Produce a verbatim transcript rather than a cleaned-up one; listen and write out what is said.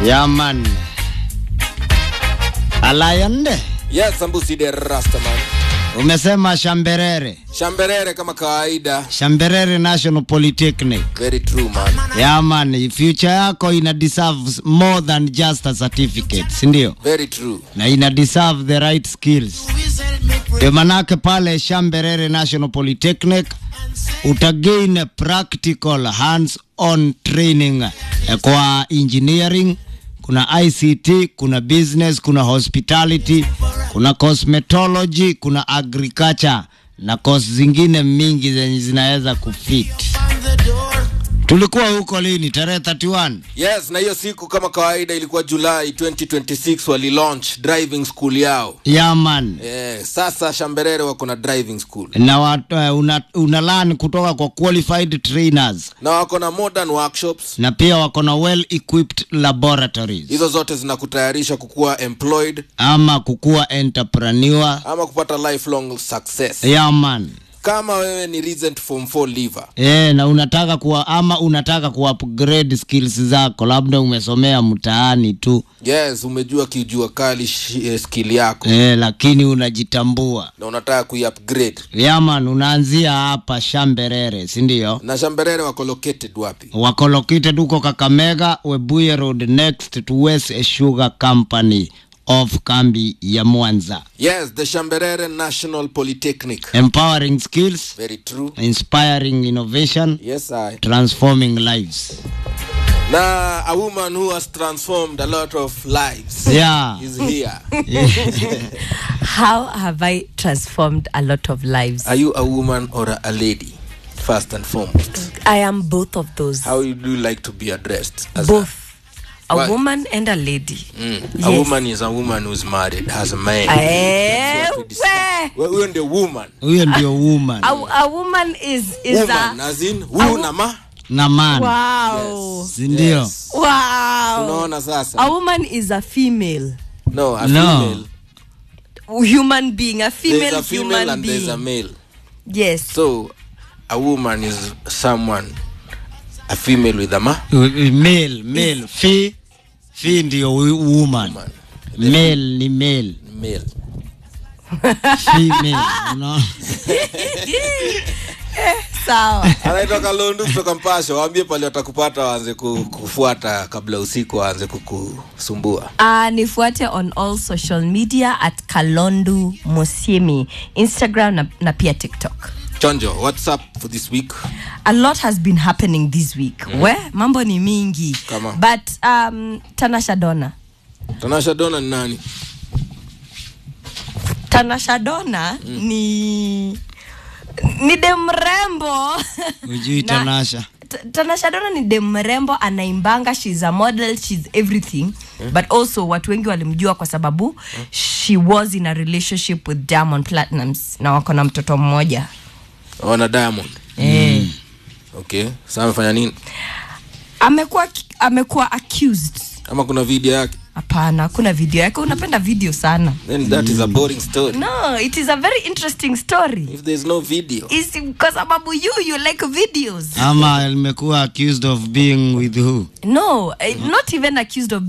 Yeah, man. Alayande. Yes, Sambusi de Rastaman. Umesema Shamberere. Shamberere kama kawaida. Shamberere National Polytechnic. Very true, man. Yeah, man. Future yako ina deserve more than just a certificate, sindio? Very true. Na ina deserve the right skills. Ndio manake pale Shamberere National Polytechnic utagain practical hands-on training kwa engineering, kuna I C T, kuna business, kuna hospitality, kuna cosmetology, kuna agriculture na course zingine mingi zenye zinaweza kufit. Tulikuwa huko lini? Tarehe thelathini na moja. Yes, na hiyo siku kama kawaida ilikuwa July twenty twenty-six wali launch driving school yao. Yeah, man. Eh, sasa Shamberere wako na driving school. Na watu uh, una, una learn kutoka kwa qualified trainers. Na wako na modern workshops. Na pia wako na well equipped laboratories. Hizo zote zinakutayarisha kukua employed ama kukua entrepreneur ama kupata lifelong success. Yeah, man. Kama wewe ni recent form four leaver. Eh, na unataka kuwa ama unataka ku-upgrade skills zako, labda umesomea mtaani tu. Yes, umejua kijua kali eh, skill yako. Eh, lakini unajitambua. Na unataka kui-upgrade. Yeah, man, unaanzia hapa Shamberere, si ndio? Na Shamberere wako located wapi? Wako located huko Kakamega, Webuye Road, next to West Sugar Company of Kambi ya Mwanza. Yes, the Shamberere National Polytechnic. Empowering skills. Very true. Inspiring innovation. Yes, I. Transforming lives. Now, a woman who has transformed a lot of lives. Yeah. Is here. How have I transformed a lot of lives? Are you a woman or a, a lady? First and foremost. I am both of those. How do you like to be addressed? As both. A, a Why? woman and a lady. Mm. Yes. A woman is a woman who's married, has a man. Eh, we we're the woman. Huyo ndio woman. A, a woman is is woman, a as in huyu na ma na man. Wow. Yes. Ndio. Yes. Wow. Unaona sasa. A woman is a female. No, a No. female. Human being, a female, There's a female human and being. there's a male. Yes. So, a woman is someone, a female with a ma. Male, male. Fi, fi ndio woman. Woman. Male ni male. Male. Female, no. Sawa. Anaitoka Londu kutoka Mpasho, waambie pale watakupata waanze kufuata kabla usiku waanze kukusumbua. Uh, nifuate on all social media at Kalondu Musiemi, Instagram na, na pia TikTok. Chonjo, what's up for this week? A lot has been happening this week. Mm. We, mambo ni mingi. Kama. But um, Tanasha Donna. Tanasha Donna ni nani? Tanasha Donna mm. ni ni demrembo. Ujui Tanasha. Tanasha Donna ni demrembo, anaimbanga, she's a model, she's everything. Yeah. But also watu wengi walimjua kwa sababu yeah. she was in a relationship with Diamond Platnumz na wako na mtoto mmoja. Wana Diamond. Eh. Mm. Okay. Sasa amefanya nini? Amekuwa amekuwa accused. Ama kuna video yake? Hapana, kuna video yake. Unapenda video sana. Then that mm. is a boring story. No, it is a very interesting story. If there's no video. Is because sababu you you like videos. Ama imekuwa accused of being with who? No, mm. not even accused of